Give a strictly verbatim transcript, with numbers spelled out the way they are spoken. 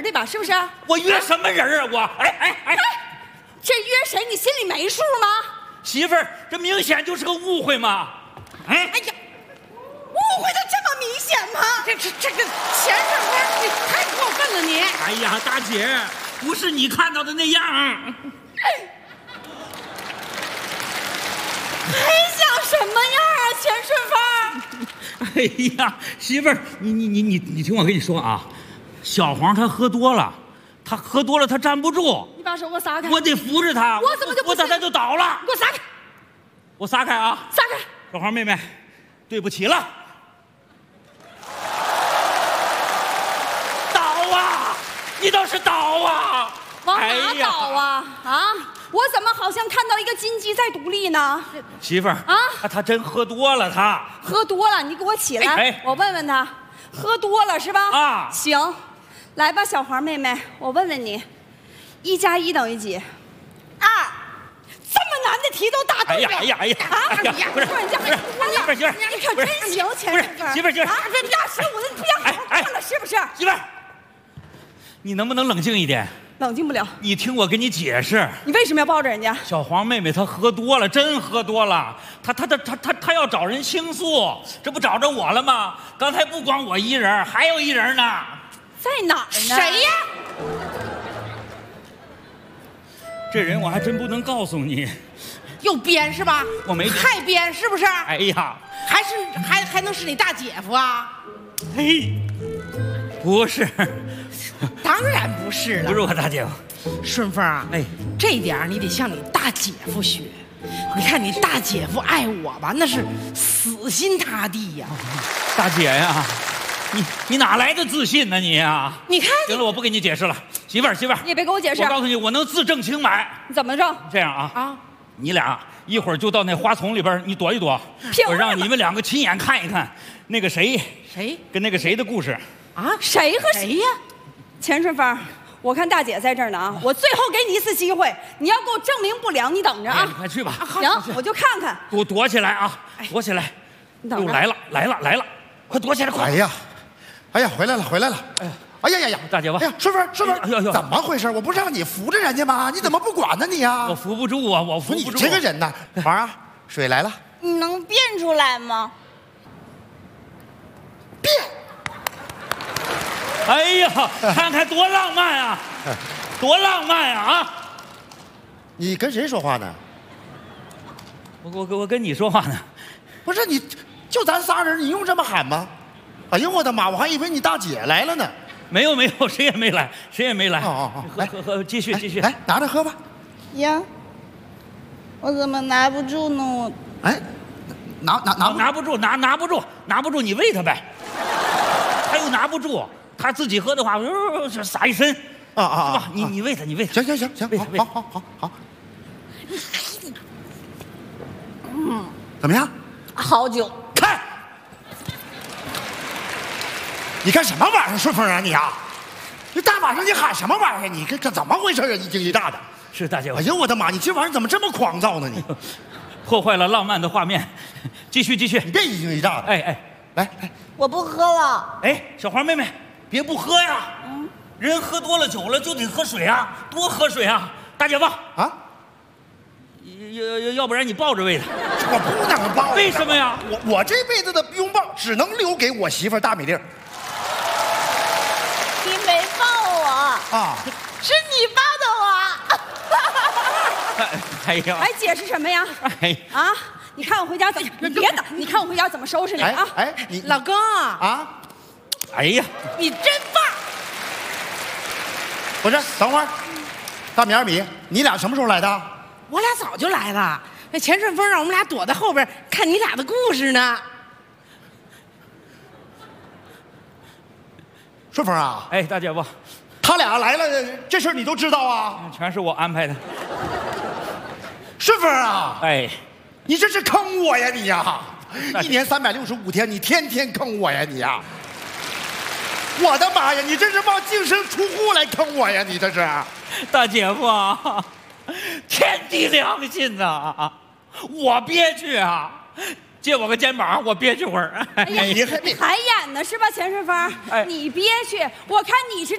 的吧？是不是？ 我约什么人啊？我哎哎哎， 这约谁？你心里没数吗？ 媳妇儿，这明显就是个误会嘛！哎哎呀，误会的这么明显吗？ 这这这个钱顺风，你太过分了你！ 哎呀，大姐，不是你看到的那样。 还想什么样啊，钱顺风？ 哎呀，媳妇儿，你你你你你听我跟你说啊，小黄他喝多了，他喝多了他站不住， 你把手给我撒开！ 我得扶着他。 我怎么就不我咋他就倒了？ 给我撒开！ 我撒开啊！ 撒开！ 小黄妹妹，对不起了。倒啊！你倒是倒啊！ 往哪倒啊？啊！我怎么好像看到一个金鸡在独立呢？ 媳妇儿啊， 他他真喝多了，他喝多了，你给我起来， 哎哎我问问他，喝多了是吧？ 啊行，来吧，小黄妹妹，我问问你，一加一等于几？二。这么难的题都答对了。 哎呀哎呀啊！ 哎呀不是说人家不是媳妇儿媳妇儿你可真行，钱顺风。 媳妇儿媳妇儿啊，这压实我的，你不想好好看了是不是？ 媳妇儿，你能不能冷静一点？ 冷静不了。 你听我跟你解释， 你为什么要抱着人家？ 小黄妹妹她喝多了，真喝多了，她她她她她她要找人倾诉，这不找着我了吗？刚才不光我一人，还有一人呢。 在哪儿呢？ 谁呀？ 这人我还真不能告诉你。 又编是吧？ 我没编还编是不是？ 哎呀， 还是还还能是你大姐夫啊？ 嘿，不是， 当然不是了。 不是我大姐夫。 顺风啊， 哎， 这点儿你得向你大姐夫学。你看你大姐夫爱我吧，那是死心塌地呀。 大姐呀，你你哪来的自信呢你呀？ 你看你行了，我不跟你解释了，媳妇儿媳妇儿， 你也别给我解释我。告诉你，我能自证清白。 你怎么着？ 这样啊， 啊， 你俩一会儿就到那花丛里边，你躲一躲， 凭什么我让你们两个亲眼看一看那个谁谁跟那个谁的故事。 啊？ 谁和谁呀？ 钱顺风，我看大姐在这儿呢啊！我最后给你一次机会，你要给我证明不了，你等着哎呀，你啊！ 快去吧， 行，我就看看。 躲躲起来啊，躲起来。 你等着。 又来了来了来了，快躲起来快！ 哎呀，哎呀，回来了回来了！哎呀，哎呀呀呀， 大姐夫哎呀，顺风顺哎呦哎呦风，怎么回事？我不是让你扶着人家吗？你怎么不管呢你呀我？扶不住啊，我扶你不住。 这个人呐，黄啊，水来了， 你能变出来吗？ 变。 哎呀，看看多浪漫啊，多浪漫啊啊！ 你跟谁说话呢？ 我我我跟你说话呢。 不是你，就咱仨人，你用这么喊吗？哎呦我的妈！我还以为你大姐来了呢。 没有没有，谁也没来，谁也没来。 哦哦哦来喝喝喝，继续继续。 来拿着喝吧。 呀，我怎么拿不住呢？我哎，拿拿拿不拿拿不住，拿拿不住，拿不住，你喂他呗。他又拿不住，他自己喝的话，呃撒一身， 啊啊啊是吧？你你喂他，你喂他。 行行行行，好喂喂好好好好。嗯，怎么样？ 好酒。 看， 你干什么玩意儿，顺风啊你啊！这大晚上你喊什么玩意儿？你这这怎么回事啊？一惊一乍的。 是大姐夫哎，呦我的妈！你这玩意儿怎么这么狂躁呢？你破坏了浪漫的画面。继续继续。 你别一惊一乍的。 哎哎来来， 我不喝了。 哎，小黄妹妹，别不喝呀。人喝多了酒了就得喝水啊，多喝水啊。大姐夫， 啊， 要要要不然你抱着喂他。 我不能抱。 为什么呀？ 我我这辈子的拥抱只能留给我媳妇儿大美丽儿你没抱我， 啊！ 是你抱的我。 哎呀， 还解释什么呀？ 哎， 啊！你看我回家怎么？你别等，你看我回家怎么收拾你哎啊！ 哎，你老公啊， 啊， 哎呀， 你真棒！ 不是，等会儿，大米二米，你俩什么时候来的？ 我俩早就来了。那钱顺风让我们俩躲在后边看你俩的故事呢。 顺风啊， 哎，大姐夫， 他俩来了，这事儿你都知道啊？ 全是我安排的。 顺风啊， 哎， 你这是坑我呀你呀！一年三百六十五天，你天天坑我呀你呀！我的妈呀，你这是往净身出户来坑我呀！你这是。 大姐夫啊，天地良心呐、我憋屈啊，借我个肩膀，我憋屈会儿。 哎呀， 你还你还演呢是吧，钱顺风？ 哎你憋屈，我看你是